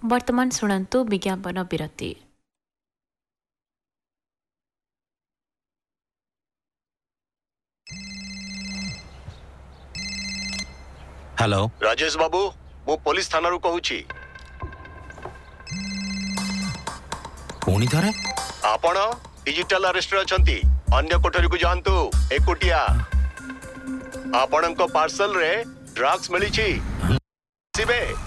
वर्तमान शुणन्तु विज्ञापन विरति। हेलो राजेश बाबू मु पुलिस थाना रू कहूची। पुणी थरे आपण डिजिटल अरेस्ट रे अछंती। अन्य कोठरी को जानतु एकुटिया आपणक पार्सल रे ड्रग्स मिली छी। सिबे